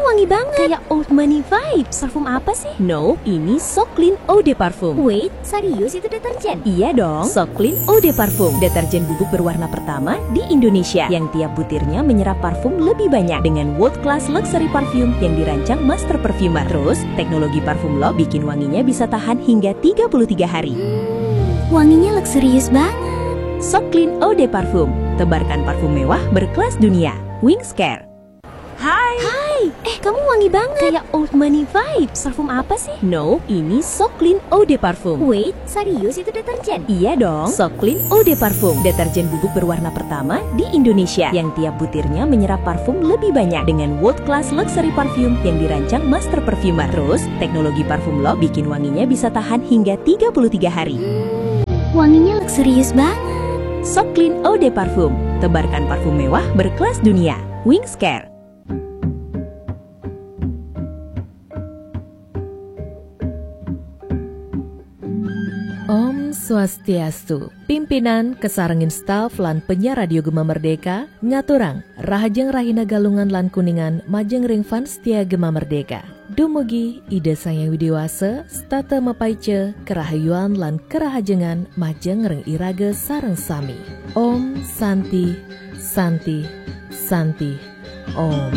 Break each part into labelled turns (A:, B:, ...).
A: wangi banget.
B: Kayak old money vibes. Parfum apa sih?
A: No, ini So Clean Eau de Parfum.
B: Wait, serius itu deterjen?
A: Iya dong, So Clean Eau de Parfum, deterjen bubuk berwarna pertama di Indonesia yang tiap butirnya menyerap parfum lebih banyak dengan world class luxury parfum yang dirancang master perfumer. Terus, teknologi parfum lock bikin wanginya bisa tahan hingga 33 hari.
B: Wanginya luxurious banget.
A: So Clean Eau de Parfum, tebarkan parfum mewah berkelas dunia. Wings Care.
B: Hai, kamu wangi banget. Kayak old money vibes. Parfum apa sih?
A: No, ini So Clean Eau de Parfum.
B: Wait, serius itu deterjen?
A: Iya dong, So Clean Eau de Parfum, deterjen bubuk berwarna pertama di Indonesia yang tiap butirnya menyerap parfum lebih banyak dengan world class luxury parfum yang dirancang master perfumer. Terus, teknologi parfum lock bikin wanginya bisa tahan hingga 33 hari.
B: Wanginya luxurious banget.
A: So Clean Eau de Parfum, tebarkan parfum mewah berkelas dunia. Wings Care. Om Swastiastu, pimpinan kesarengin staf lan penyiar radio Gema Merdeka, ngaturang rahajeng rahina galungan lan kuningan majeng ring fan setia Gema Merdeka. Dumugi ide sayang widiwase, stata mapaice, kerahayuan lan kerahajengan majeng ring irage sareng sami. Om Santi, Santi, Santi, Om.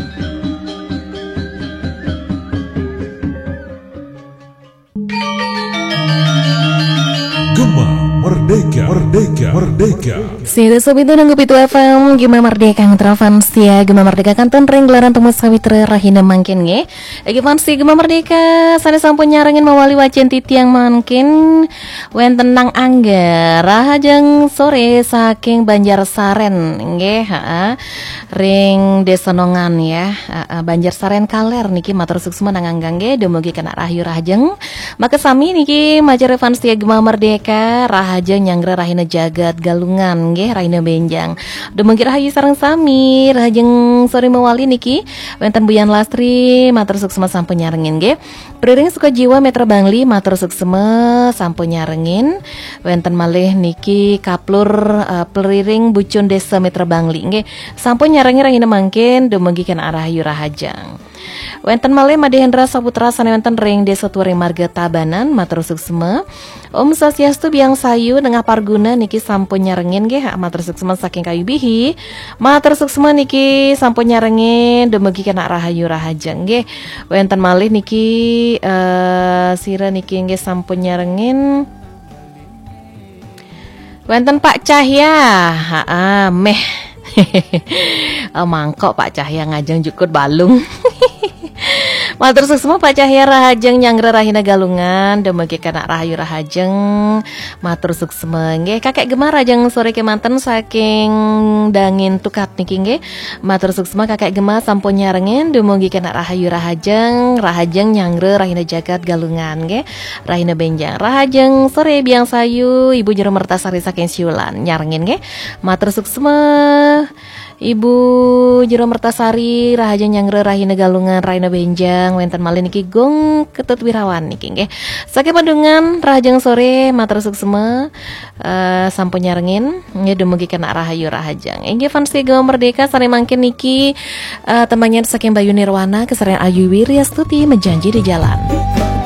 C: Gema Merdeka, Merdeka, Merdeka.
D: Sida sob itu nanggup itu FM Gema Merdeka Ngatra fans ya Gema Merdeka kanton ring gelaran temu sawitra rahina mangkin nge. Egi fans Gema Merdeka sane sampun nyarengin mawali wajan titi yang mangkin wen tenang angga rahajeng sore saking Banjarsaren nge, ring desa Nongan ya. Banjarsaren kaler niki matur suksma nang anggang nge dumugi kena rahayu rahajeng. Maka sami niki majare fans ya Gema Merdeka rahajeng nyanggra rahina jagat galungan nggih rahina benjang. Dumugi rahayu sareng sami rahajeng sore mawali niki wenten Buyan Lastri matur suksema sampun nyarengin nggih. Priring Sukajiwa Metra Bangli matur suksema sampun nyarengin. Wenten malih niki kaplur Priring Bucun Desa Metra Bangli nggih sampun nyarengin rahina mangkin dumugi kana rahayu rahajeng. Wenten malih Madehendra Saputra sane wenten ring Desa Turing Marga Tabanan matur suksema. Om Swastiastu biang sayu nengah parguna niki sampun nyarengin nggih matur suksema saking Kayu Bihi. Matur suksema niki sampun nyarengin dumugi kana rahayu rahajeng nggih. Wenten malih niki sira niki nggih sampun nyarengin. Wenten Pak Cahya, meh. Mangkok Pak Cahya ngajeng jukut balung. Matur suksema Pak Cahya rahajeng nyanggra rahina galungan dumugi kana rahayu rahajeng. Matur suksema nggih kakek Gemar rajeng sore kemanten saking Dangin Tukat niki nggih. Matur suksema kakek Gemar sampun nyarengin dumugi kana rahayu rahajeng. Rahajeng nyanggra rahina jagat galungan nggih. Rahina benjang rahajeng sore biang sayu Ibu Jero Mertasari saking Siulan nyarengin nggih. Matur suksema Ibu Jero Mertasari rahajeng nyangre rahina galungan rahina benjang wenten malih niki Gong Ketut Wirawan niki nggih. Saking Bandungan rahajeng sore matur suksema sampun nyarengin nggih dumugi kana rahayu rahajeng. Inggih fans Gema Merdeka sare mangkin niki temannya saking Bayu Nirwana kesarean Ayu Wiryastuti menjanji di jalan.